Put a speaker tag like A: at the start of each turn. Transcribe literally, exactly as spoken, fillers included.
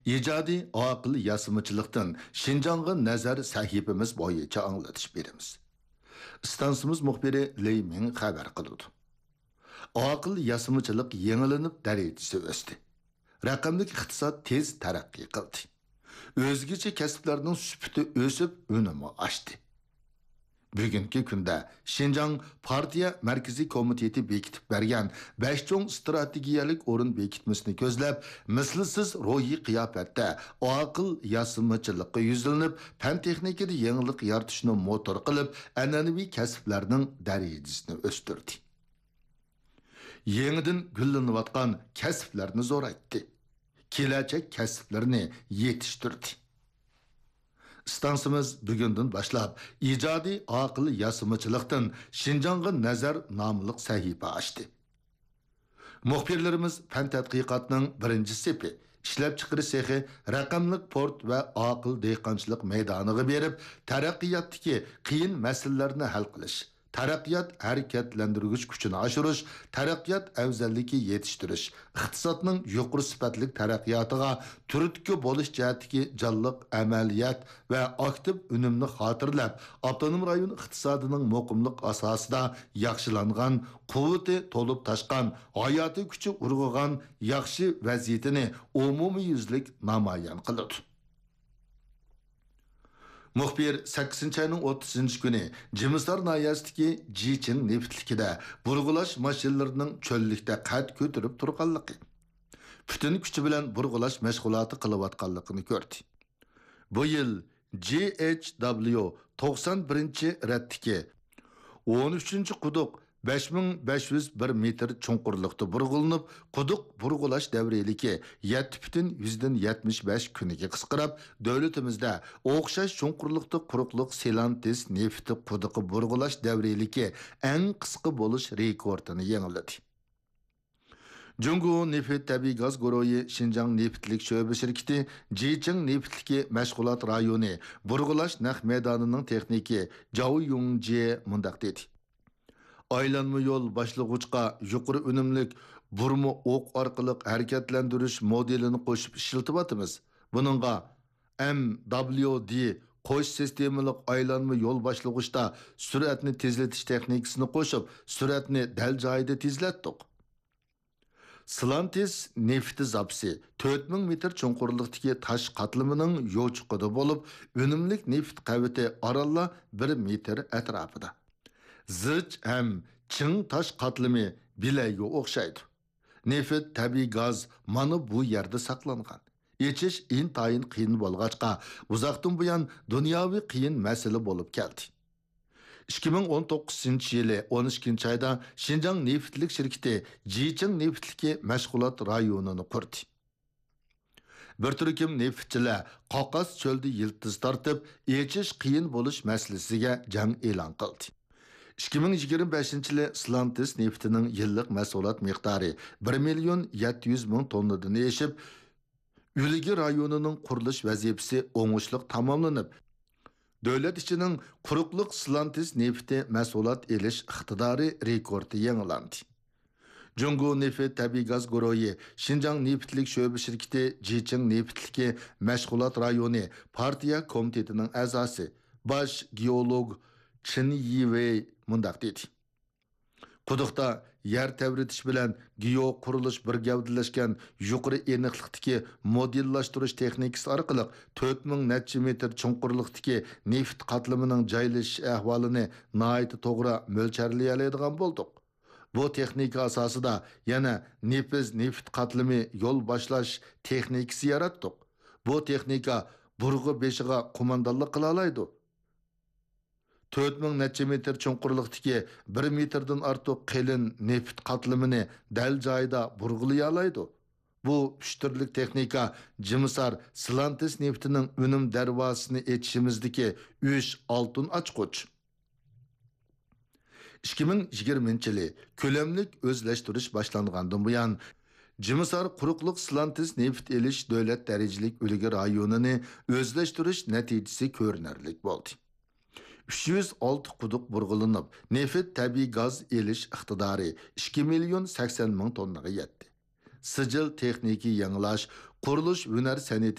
A: ijodiy aql yasimchilikdan Şinjanğa nazar sahifamiz bo'yicha anglatish beramiz. Stansimiz muxbiri Ley Ming xabar qildi. Aql yasimchilik yangilanib darajasi o'sdi. Raqamlik iqtisod tez taraqqiy qildi. O'zgacha kasblarning sifati o'sib, unumi oshdi. Bugungi kunda Şinjan partiya markaziy komiteti bekitib bergan besh cho'ng strategiyalik o'rin bekitmasini ko'zlab, mislsiz ro'yi qiyofatda aql yasimchilikqa yuzlanib, fan texnikada yangilik yaratishni motor qilib, an'anaviy kasblarning darajasini o'stirdi. Yangidan gullanayotgan kasblarni zo'raytdi. Kelajak kasblarni yetishtirdi. Stansimiz bugundan boshlab ijodiy aql yasimchilikdan Şinjanğa nazar nomli sahifa ochdi. Muxbirlarimiz fan tadqiqotining birinchi sepi ishlab chiqarish sexi raqamlik port va aql dehqonchilik maydoniga berib, taraqqiyotdagi qiyin masalalarni hal qilish, taraqqiyot harakatlantirgich kuchini oshirish, taraqqiyot afzalligi yetishtirish, iqtisodning yuqori sifatli taraqqiyotiga turtki bo'lish jihatdagi jonliq amaliyat va aktiv unumni xotirlab, avtonom rayon iqtisodining muqimlik asosida yaxshilangan, quvvati to'lib toshgan, hayoti kuchi urg'agan yaxshi vaziyatini umumiyuzlik namoyon qiladi. Muxbir sakkizinchi ayning o'ttizinchi kuni Jimisar nahiyasidagi Jiching neftlikida burg'ulash mashinalarining cho'llikda qad ko'tarib turganligi, butun kuchi bilan burg'ulash mashg'uloti qilayotganligini ko'rdi. Bu yil G H W to'qson birinchi raddagi o'n uchinchi quduq besh ming besh yuz bir metr chunqurlikda burg'ulanib, quduq burg'ulash davriyaligi yetti butun yuzdan yetmish besh kuniga qisqarib, davlatimizda o'xshash chunqurlikda quruqliq Selantis nefti quduqi burg'ulash davriyaligi eng qisqa bo'lish rekordini yangiladi. Jungo neft tabiiy gaz guruhi Şinjan neftlik sho'ba shirkati Jiching neftligi mashg'ulot rayoni burg'ulash naq maydonining texniki Zhao Yongji mundaq dedi. Aylanma yo'l başlang'ıchqa yuqori unumlik burma o'q orqali harakatlantirish modelini qo'shib ishlatyapmiz. Buningga M W D qo'sh sistemalik aylanma yo'l başlang'ıchda sur'atni tezlatish texnikasini qo'shib, sur'atni dal joyida tezlatdik. Slantis nefti zapsi to'rt ming metr chunqurlikdagi tosh qatlamining yo'chiqida bo'lib, unumlik neft qavati oralla bir metr atrofida. Zich ham ching tosh qatlami bilayga o'xshaydi. Neft tabiiy gaz mana bu yerda saqlangan. Echish intayin qiyin bo'lg'achqa, uzoqdan buyon dunyoviy qiyin masala bo'lib keldi. ikki ming o'n to'qqizinchi yili o'n ikkinchi oyda Şinjan neftlik shirkati Jiching neftligi mashg'ulot rayonini qurdi. Bir turkum neftchilar Qoqos cho'lda yiltiz tortib, echish qiyin bo'lish masalasiga jang e'lon qildi. ikki ming yigirma beshinchi yili Slantis neftining yillik mahsulot miqdori bir million yetti yuz ming tonnadan eshib, Uligi rayonining qurilish vazifasi o'ngishli tamomlanib, davlat ichining quruqliq Slantis nefti mahsulot elish iqtidori rekordi yangilandi. Jungo neft tabiiy gaz guruhi Şinjan neftlik sho'ba shirkati Jiching neftligi mashg'ulot rayoni partiya komitetining a'zosi bosh geolog Chen Yiwei mundaq dedi. Quduqda yer tevritish bilan geo qurilish bir gavdalashgan yuqori aniqlikdagi modellashtirish texnikasi orqali to'rt ming necha metr chunqurlikdagi neft qatlamining joylashish ahvolini nihoyat to'g'ri mo'lcharlay oladigan bo'ldik. Bu texnika asosida yana nefiz neft qatlami yo'l boshlash texnikasi yaratdik. Bu texnika burg'i beshiga qo'mondonlik qila oladi. to'rt ming necha metr chunqurlikdagi bir metrdan ortiq qalin neft qatlamini dal joyida burg'ilay oladi. Bu uch turlik texnika Jimisar Slantis neftining unum darvozasini etishimizdagi uch oltin ochqich. ikki ming yigirmanchi yili ko'lamlik o'zlashtirish boshlangandan buyon Jimisar quruqliq Slantis neft elish davlat darajalik ulgi rayonini o'zlashtirish natijasi ko'rinarli bo'ldi. uch yuz olti quduq burg'ulanib, neft tabiiy gaz elish iqtidori ikki million sakson ming tonnaga yetdi. Sijil texniki yangilash, qurilish hunar san'ati